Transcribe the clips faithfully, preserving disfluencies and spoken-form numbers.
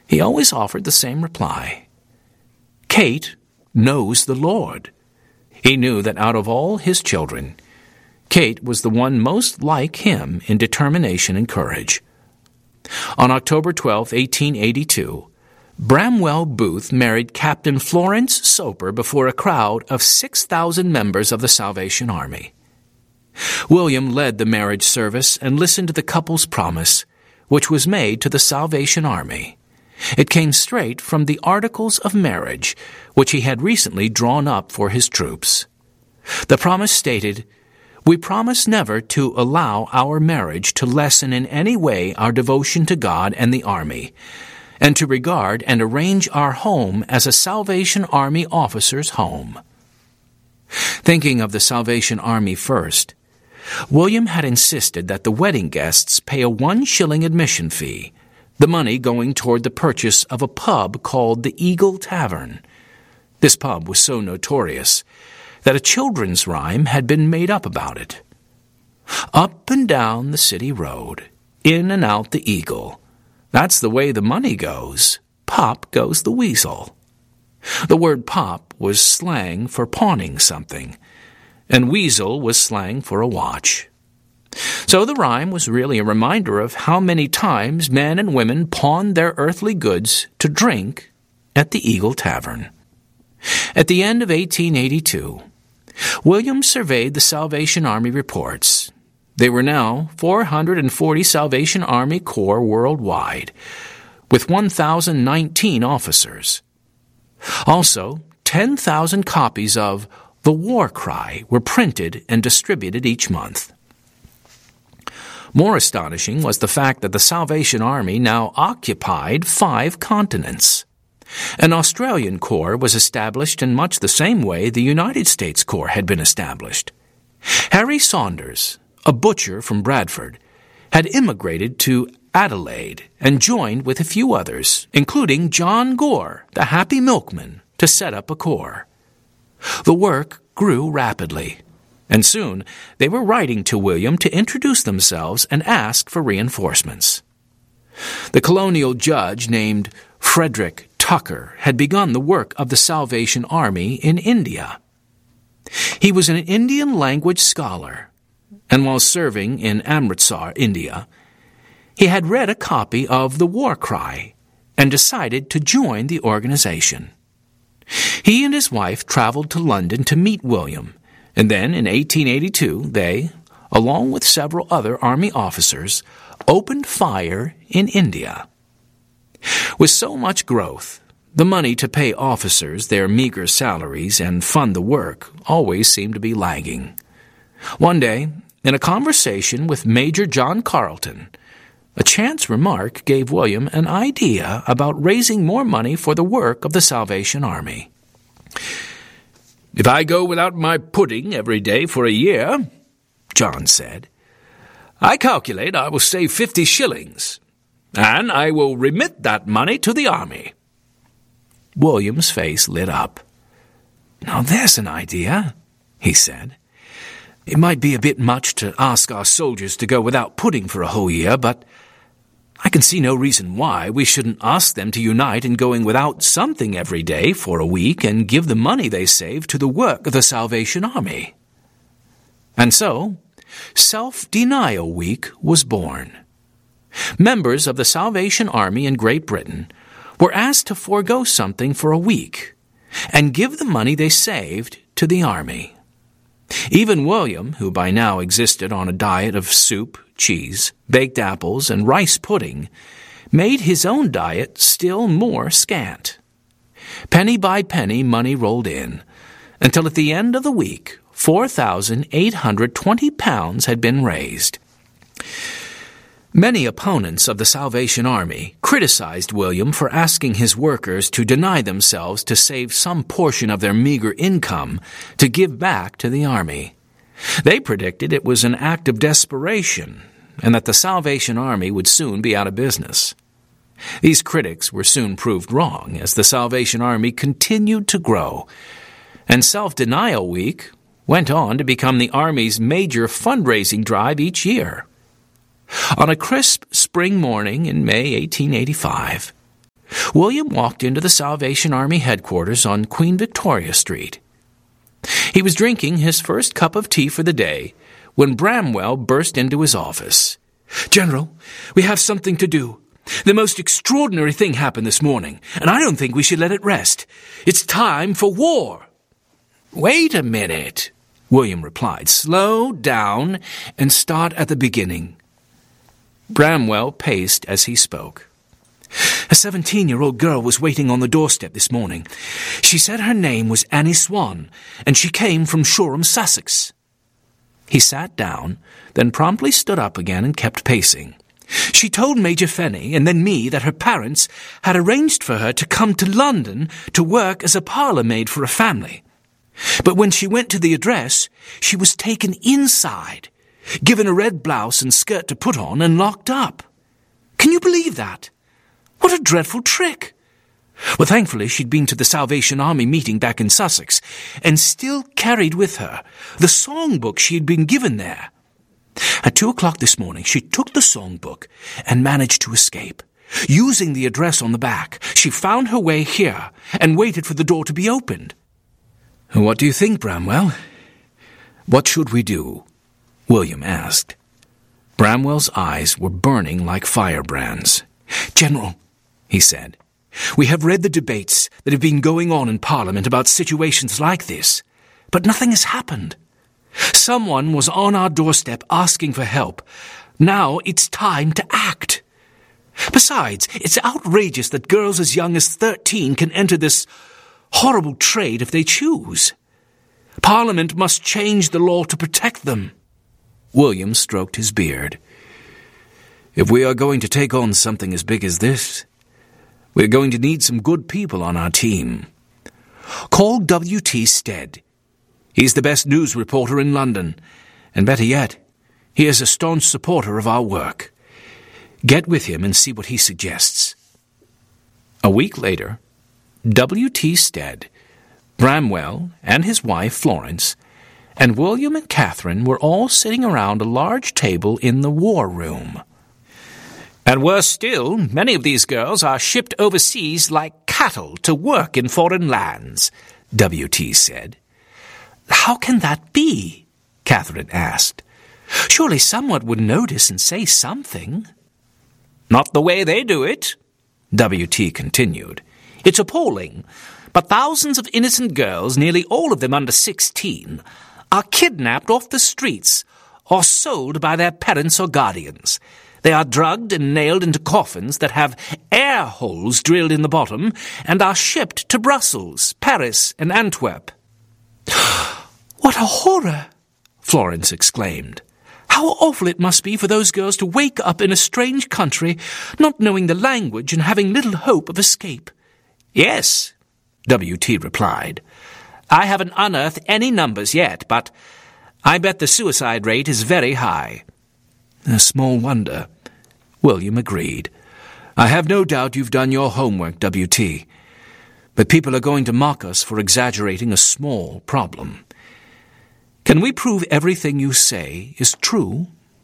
he always offered the same reply. Kate knows the Lord. He knew that out of all his children, Kate was the one most like him in determination and courage. On October twelfth, eighteen eighty-two, Bramwell Booth married Captain Florence Soper before a crowd of six thousand members of the Salvation Army. William led the marriage service and listened to the couple's promise, which was made to the Salvation Army. It came straight from the Articles of Marriage, which he had recently drawn up for his troops. The promise stated, "We promise never to allow our marriage to lessen in any way our devotion to God and the Army, and to regard and arrange our home as a Salvation Army officer's home." Thinking of the Salvation Army first, William had insisted that the wedding guests pay a one shilling admission fee, the money going toward the purchase of a pub called the Eagle Tavern. This pub was so notorious that a children's rhyme had been made up about it. Up and down the city road, in and out the Eagle. That's the way the money goes. Pop goes the weasel. The word pop was slang for pawning something, and weasel was slang for a watch. So the rhyme was really a reminder of how many times men and women pawned their earthly goods to drink at the Eagle Tavern. At the end of eighteen eighty-two, William surveyed the Salvation Army reports. There were now four hundred forty Salvation Army Corps worldwide, with one thousand nineteen officers. Also, ten thousand copies of The War Cry were printed and distributed each month. More astonishing was the fact that the Salvation Army now occupied five continents. An Australian Corps was established in much the same way the United States Corps had been established. Harry Saunders, a butcher from Bradford, had immigrated to Adelaide and joined with a few others, including John Gore, the happy milkman, to set up a corps. The work grew rapidly, and soon they were writing to William to introduce themselves and ask for reinforcements. The colonial judge named Frederick Tucker had begun the work of the Salvation Army in India. He was an Indian language scholar, and while serving in Amritsar, India, he had read a copy of The War Cry and decided to join the organization. He and his wife traveled to London to meet William, and then in eighteen eighty-two they, along with several other Army officers, opened fire in India. With so much growth, the money to pay officers their meager salaries and fund the work always seemed to be lagging. One day, in a conversation with Major John Carleton, a chance remark gave William an idea about raising more money for the work of the Salvation Army. "If I go without my pudding every day for a year," John said, "I calculate I will save fifty shillings, and I will remit that money to the army." William's face lit up. "Now there's an idea," he said. "It might be a bit much to ask our soldiers to go without pudding for a whole year, but I can see no reason why we shouldn't ask them to unite in going without something every day for a week and give the money they save to the work of the Salvation Army." And so, Self-Denial Week was born. Members of the Salvation Army in Great Britain were asked to forego something for a week and give the money they saved to the army. Even William, who by now existed on a diet of soup, cheese, baked apples, and rice pudding, made his own diet still more scant. Penny by penny money rolled in, until at the end of the week, four thousand eight hundred twenty pounds had been raised. Many opponents of the Salvation Army criticized William for asking his workers to deny themselves to save some portion of their meager income to give back to the army. They predicted it was an act of desperation and that the Salvation Army would soon be out of business. These critics were soon proved wrong as the Salvation Army continued to grow, and Self-Denial Week went on to become the Army's major fundraising drive each year. On a crisp spring morning in May eighteen eighty-five, William walked into the Salvation Army headquarters on Queen Victoria Street. He was drinking his first cup of tea for the day when Bramwell burst into his office. "General, we have something to do. The most extraordinary thing happened this morning, and I don't think we should let it rest. It's time for war." "Wait a minute," William replied. "Slow down and start at the beginning." Bramwell paced as he spoke. "A seventeen-year-old girl was waiting on the doorstep this morning. She said her name was Annie Swan, and she came from Shoreham, Sussex." He sat down, then promptly stood up again and kept pacing. "She told Major Fenny and then me that her parents had arranged for her to come to London to work as a parlour maid for a family. But when she went to the address, she was taken inside, given a red blouse and skirt to put on, and locked up. Can you believe that? What a dreadful trick! Well, thankfully, she'd been to the Salvation Army meeting back in Sussex, and still carried with her the songbook she had been given there. At two o'clock this morning, she took the songbook and managed to escape. Using the address on the back, she found her way here and waited for the door to be opened." "What do you think, Bramwell? What should we do?" William asked. Bramwell's eyes were burning like firebrands. "General," he said, "we have read the debates that have been going on in Parliament about situations like this, but nothing has happened. Someone was on our doorstep asking for help. Now it's time to act. Besides, it's outrageous that girls as young as thirteen can enter this horrible trade if they choose. Parliament must change the law to protect them." William stroked his beard. "If we are going to take on something as big as this, we're going to need some good people on our team. Call W T Stead. He's the best news reporter in London, and better yet, he is a staunch supporter of our work. Get with him and see what he suggests." A week later, W T Stead, Bramwell and his wife Florence, and William and Catherine were all sitting around a large table in the war room. "And worse still, many of these girls are shipped overseas like cattle to work in foreign lands," W T said. "How can that be?" Catherine asked. "Surely someone would notice and say something." "Not the way they do it," W T continued. "It's appalling, but thousands of innocent girls, nearly all of them under sixteen, are kidnapped off the streets or sold by their parents or guardians. They are drugged and nailed into coffins that have air holes drilled in the bottom and are shipped to Brussels, Paris, and Antwerp." "What a horror!" Florence exclaimed. "How awful it must be for those girls to wake up in a strange country, not knowing the language and having little hope of escape." "Yes," W T replied. "I haven't unearthed any numbers yet, but I bet the suicide rate is very high." "A small wonder," William agreed. "I have no doubt you've done your homework, W T. But people are going to mock us for exaggerating a small problem. Can we prove everything you say is true?"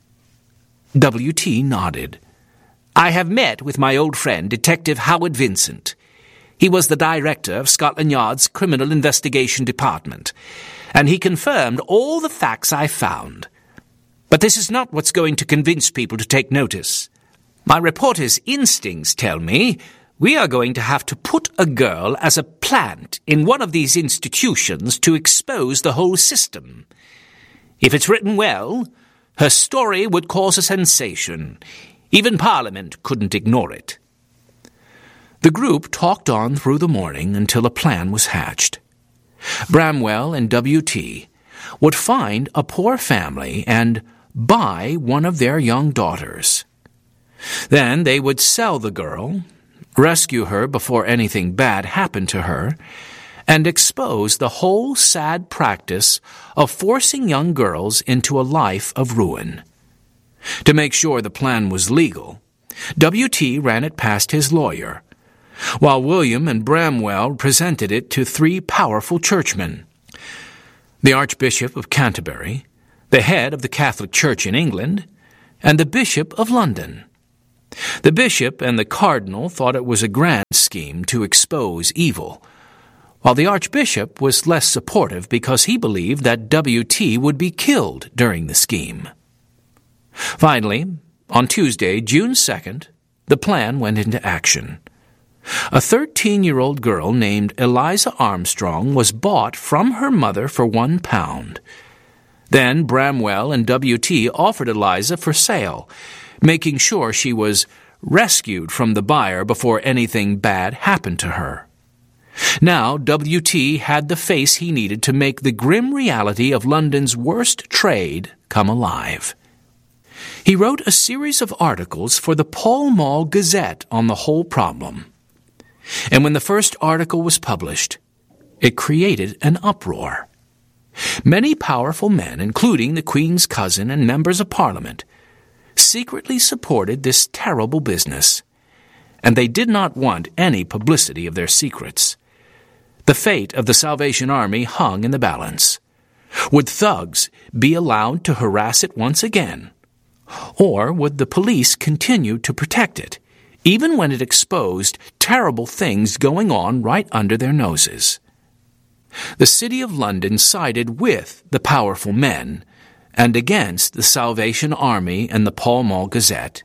W T nodded. "I have met with my old friend, Detective Howard Vincent. He was the director of Scotland Yard's Criminal Investigation Department, and he confirmed all the facts I found. But this is not what's going to convince people to take notice. My reporter's instincts tell me we are going to have to put a girl as a plant in one of these institutions to expose the whole system. If it's written well, her story would cause a sensation. Even Parliament couldn't ignore it." The group talked on through the morning until a plan was hatched. Bramwell and W T would find a poor family and buy one of their young daughters. Then they would sell the girl, rescue her before anything bad happened to her, and expose the whole sad practice of forcing young girls into a life of ruin. To make sure the plan was legal, W T ran it past his lawyer, while William and Bramwell presented it to three powerful churchmen: the Archbishop of Canterbury, the head of the Catholic Church in England, and the Bishop of London. The bishop and the cardinal thought it was a grand scheme to expose evil, while the archbishop was less supportive because he believed that W T would be killed during the scheme. Finally, on Tuesday, June second, the plan went into action. A thirteen-year-old girl named Eliza Armstrong was bought from her mother for one pound. Then Bramwell and W T offered Eliza for sale, making sure she was rescued from the buyer before anything bad happened to her. Now W T had the face he needed to make the grim reality of London's worst trade come alive. He wrote a series of articles for the Pall Mall Gazette on the whole problem. And when the first article was published, it created an uproar. Many powerful men, including the Queen's cousin and members of Parliament, secretly supported this terrible business, and they did not want any publicity of their secrets. The fate of the Salvation Army hung in the balance. Would thugs be allowed to harass it once again? Or would the police continue to protect it, even when it exposed terrible things going on right under their noses? The City of London sided with the powerful men and against the Salvation Army and the Pall Mall Gazette.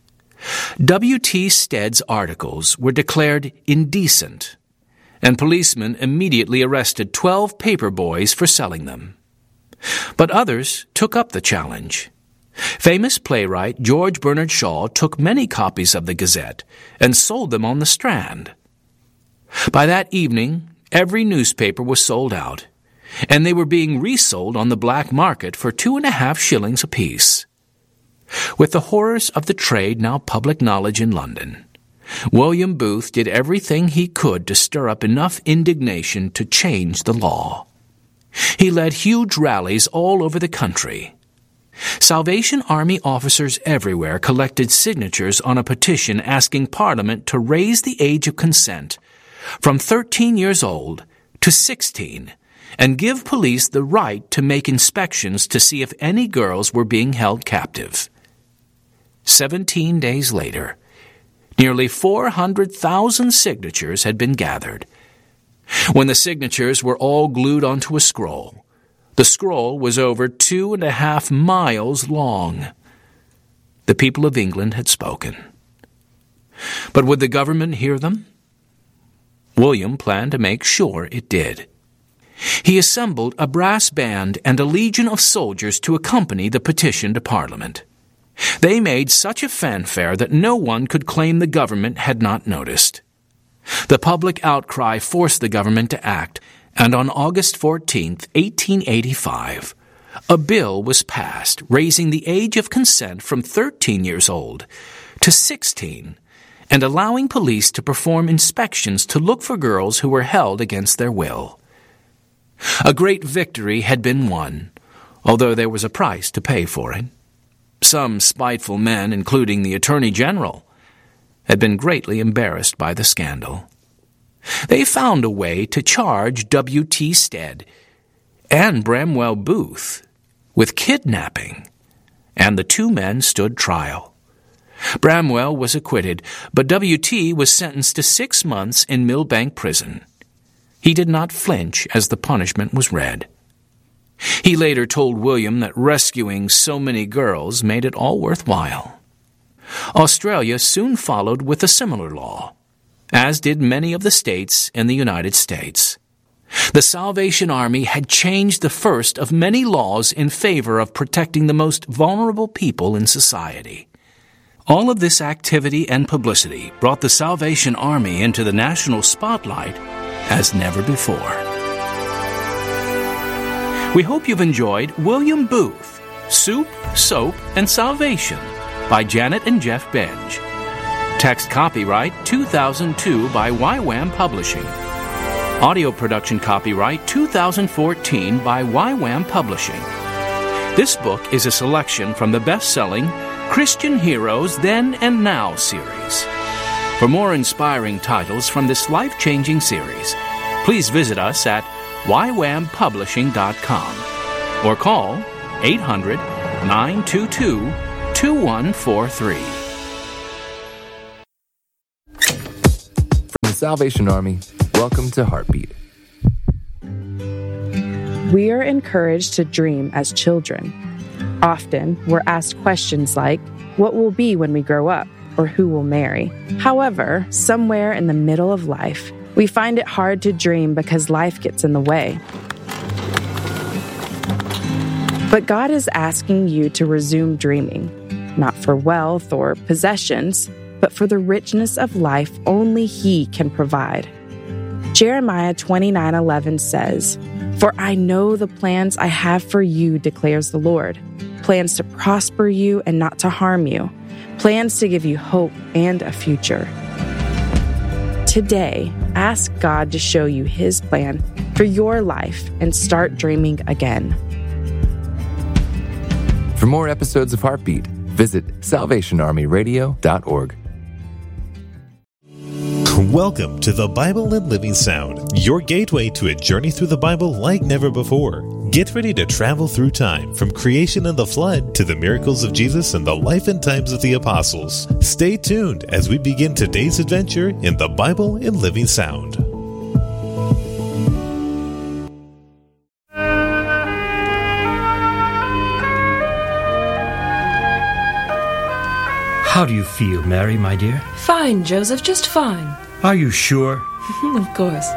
W T Stead's articles were declared indecent, and policemen immediately arrested twelve paper boys for selling them. But others took up the challenge. Famous playwright George Bernard Shaw took many copies of the Gazette and sold them on the Strand. By that evening, every newspaper was sold out, and they were being resold on the black market for two and a half shillings apiece. With the horrors of the trade now public knowledge in London, William Booth did everything he could to stir up enough indignation to change the law. He led huge rallies all over the country. Salvation Army officers everywhere collected signatures on a petition asking Parliament to raise the age of consent from thirteen years old to sixteen and give police the right to make inspections to see if any girls were being held captive. Seventeen days later, nearly four hundred thousand signatures had been gathered. When the signatures were all glued onto a scroll, the scroll was over two and a half miles long. The people of England had spoken. But would the government hear them? William planned to make sure it did. He assembled a brass band and a legion of soldiers to accompany the petition to Parliament. They made such a fanfare that no one could claim the government had not noticed. The public outcry forced the government to act, and on August fourteenth, eighteen eighty-five, a bill was passed raising the age of consent from thirteen years old to sixteen and allowing police to perform inspections to look for girls who were held against their will. A great victory had been won, although there was a price to pay for it. Some spiteful men, including the Attorney General, had been greatly embarrassed by the scandal. They found a way to charge W T Stead and Bramwell Booth with kidnapping, and the two men stood trial. Bramwell was acquitted, but W T was sentenced to six months in Millbank Prison. He did not flinch as the punishment was read. He later told William that rescuing so many girls made it all worthwhile. Australia soon followed with a similar law, as did many of the states in the United States. The Salvation Army had changed the first of many laws in favor of protecting the most vulnerable people in society. All of this activity and publicity brought the Salvation Army into the national spotlight as never before. We hope you've enjoyed William Booth, Soup, Soap, and Salvation by Janet and Jeff Benge. Text copyright two thousand two by Y WAM Publishing. Audio production copyright two thousand fourteen by Y WAM Publishing. This book is a selection from the best-selling Christian Heroes Then and Now series. For more inspiring titles from this life-changing series, please visit us at y wam publishing dot com or call eight hundred, nine two two, two one four three. Salvation Army, welcome to Heartbeat. We are encouraged to dream as children. Often, we're asked questions like, what will be when we grow up, or who will marry? However, somewhere in the middle of life, we find it hard to dream because life gets in the way. But God is asking you to resume dreaming, not for wealth or possessions, but for the richness of life only He can provide. Jeremiah twenty-nine eleven says, "For I know the plans I have for you, declares the Lord, plans to prosper you and not to harm you, plans to give you hope and a future." Today, ask God to show you His plan for your life and start dreaming again. For more episodes of Heartbeat, visit salvation army radio dot org. Welcome to the Bible and Living Sound, your gateway to a journey through the Bible like never before. Get ready to travel through time, from creation and the flood to the miracles of Jesus and the life and times of the apostles. Stay tuned as we begin today's adventure in the Bible and Living Sound. How do you feel, Mary, my dear? Fine, Joseph, just fine. Are you sure? Of course.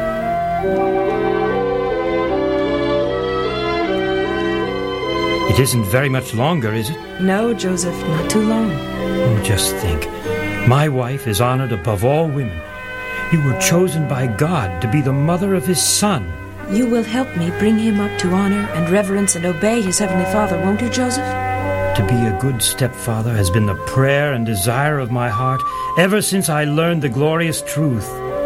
It isn't very much longer, is it? No, Joseph, not too long. Oh, just think. My wife is honored above all women. You were chosen by God to be the mother of His Son. You will help me bring him up to honor and reverence and obey his Heavenly Father, won't you, Joseph? To be a good stepfather has been the prayer and desire of my heart ever since I learned the glorious truth.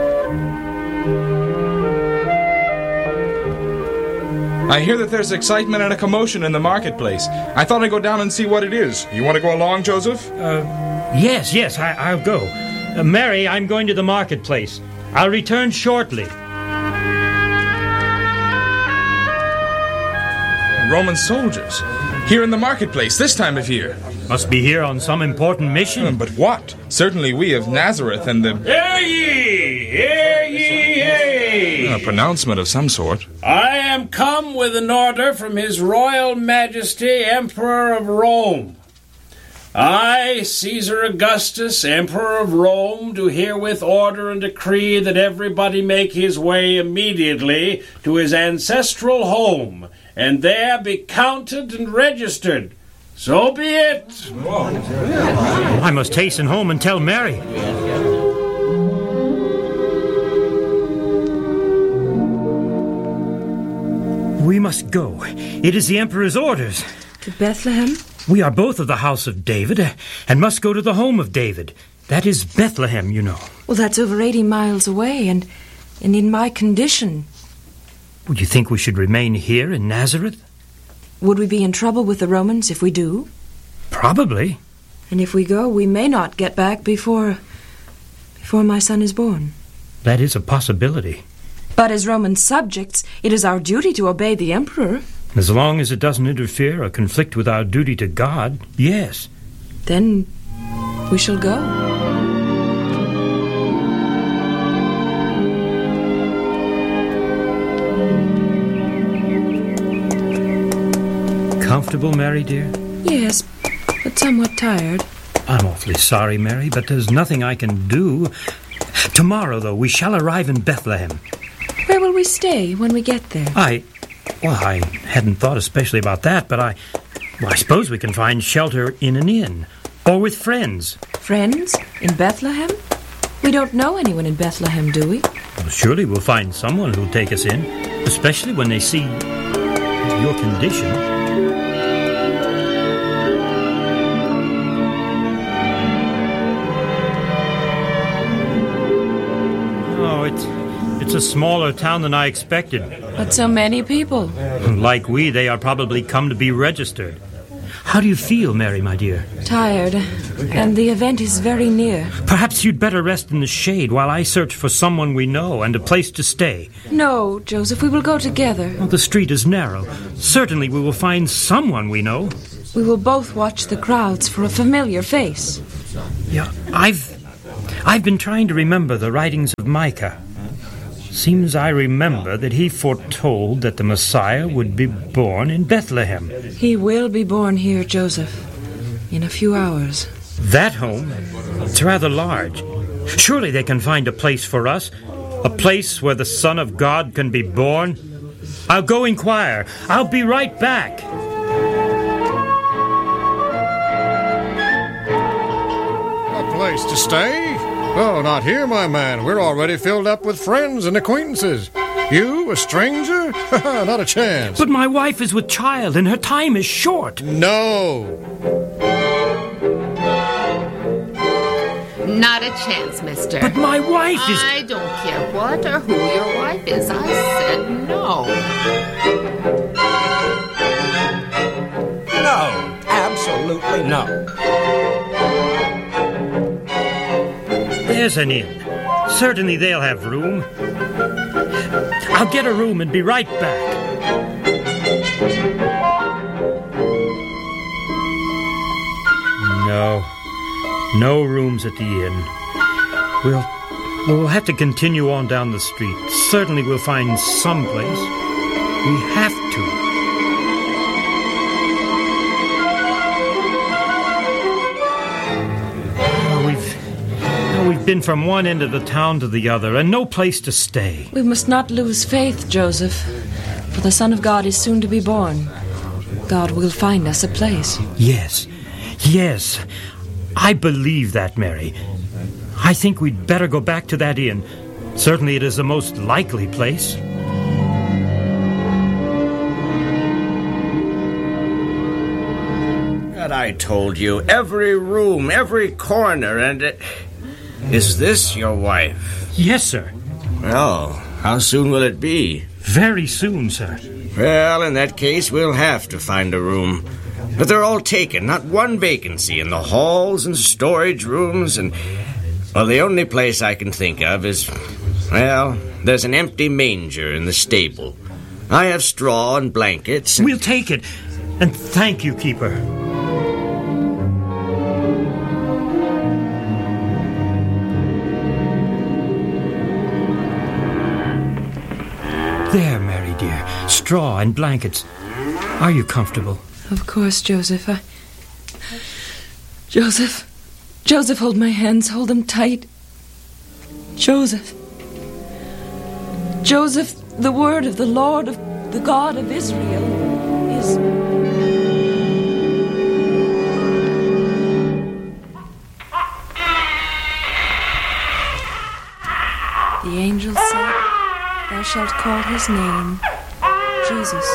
I hear that there's excitement and a commotion in the marketplace. I thought I'd go down and see what it is. You want to go along, Joseph? Uh, yes, yes, I, I'll go. Uh, Mary, I'm going to the marketplace. I'll return shortly. Roman soldiers. Here in the marketplace, this time of year. Must be here on some important mission. But what? Certainly we of Nazareth and the... Hear ye! Hear ye! Hear! A pronouncement of some sort. I am come with an order from His Royal Majesty, Emperor of Rome. I, Caesar Augustus, Emperor of Rome, do herewith order and decree that everybody make his way immediately to his ancestral home, and there be counted and registered. So be it. Oh, I must hasten home and tell Mary. We must go. It is the Emperor's orders. To Bethlehem? We are both of the house of David, uh, and must go to the home of David. That is Bethlehem, you know. Well, that's over eighty miles away, and, and in my condition. Would you think we should remain here in Nazareth? Would we be in trouble with the Romans if we do? Probably. And if we go, we may not get back before... before my son is born. That is a possibility. But as Roman subjects, it is our duty to obey the Emperor. As long as it doesn't interfere or conflict with our duty to God, yes. Then we shall go. Comfortable, Mary, dear? Yes, but somewhat tired. I'm awfully sorry, Mary, but there's nothing I can do. Tomorrow, though, we shall arrive in Bethlehem. Where will we stay when we get there? I... Well, I hadn't thought especially about that, but I... Well, I suppose we can find shelter in an inn. Or with friends. Friends? In Bethlehem? We don't know anyone in Bethlehem, do we? Well, surely we'll find someone who'll take us in. Especially when they see your condition. Oh, it's... It's a smaller town than I expected. But so many people. Like we, they are probably come to be registered. How do you feel, Mary, my dear? Tired, and the event is very near. Perhaps you'd better rest in the shade while I search for someone we know and a place to stay. No, Joseph, we will go together. Well, the street is narrow. Certainly we will find someone we know. We will both watch the crowds for a familiar face. Yeah, I've... I've been trying to remember the writings of Micah. Seems I remember that he foretold that the Messiah would be born in Bethlehem. He will be born here, Joseph, in a few hours. That home? It's rather large. Surely they can find a place for us, a place where the Son of God can be born. I'll go inquire. I'll be right back. A place to stay? Oh, not here, my man. We're already filled up with friends and acquaintances. You, a stranger? Not a chance. But my wife is with child, and her time is short. No. Not a chance, mister. But my wife is... I don't care what or who your wife is. I said no. No. Absolutely no. There's an inn. Certainly they'll have room. I'll get a room and be right back. No. No rooms at the inn. We'll, we'll have to continue on down the street. Certainly we'll find some place. We have to. Oh, we've, oh, we've been from one end of the town to the other, and no place to stay. We must not lose faith, Joseph, for the Son of God is soon to be born. God will find us a place. Yes, yes. I believe that, Mary. I think we'd better go back to that inn. Certainly it is the most likely place. And I told you, every room, every corner, and... Uh, is this your wife? Yes, sir. Well, how soon will it be? Very soon, sir. Well, in that case, we'll have to find a room. But they're all taken, not one vacancy in the halls and storage rooms, and... Well, the only place I can think of is... Well, there's an empty manger in the stable. I have straw and blankets. And... We'll take it. And thank you, Keeper. There, Mary dear. Straw and blankets. Are you comfortable? Of course, Joseph. I... Joseph. Joseph, hold my hands. Hold them tight. Joseph. Joseph, the word of the Lord, of the God of Israel, is... The angel said, thou shalt call his name Jesus.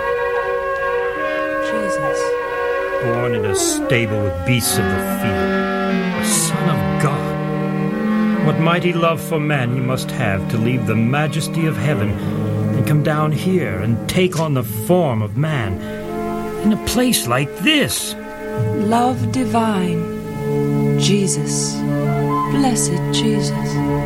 Jesus. Born in a stable with beasts of the field. A son of God. What mighty love for man he must have to leave the majesty of heaven and come down here and take on the form of man in a place like this. Love divine. Jesus. Blessed Jesus.